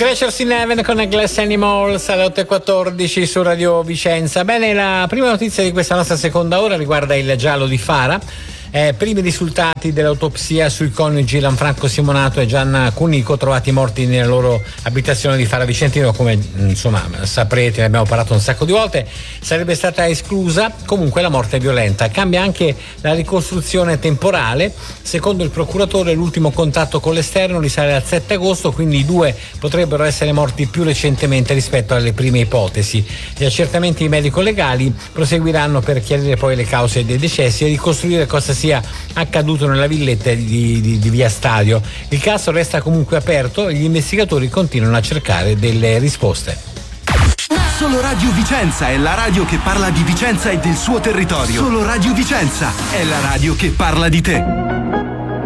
Scratchers in Heaven con Glass Animals alle 8:14 su Radio Vicenza. Bene, la prima notizia di questa nostra seconda ora riguarda il giallo di Fara. Primi risultati dell'autopsia sui coniugi Lanfranco Simonato e Gianna Cunico, trovati morti nella loro abitazione di Fara Vicentino. Come insomma saprete, ne abbiamo parlato un sacco di volte, sarebbe stata esclusa. Comunque la morte è violenta. Cambia anche la ricostruzione temporale. Secondo il procuratore l'ultimo contatto con l'esterno risale al 7 agosto, quindi i due potrebbero essere morti più recentemente rispetto alle prime ipotesi. Gli accertamenti medico-legali proseguiranno per chiarire poi le cause dei decessi e ricostruire cosa sia accaduto nella villetta di via Stadio. Il caso resta comunque aperto e gli investigatori continuano a cercare delle risposte. Solo Radio Vicenza è la radio che parla di Vicenza e del suo territorio. Solo Radio Vicenza è la radio che parla di te.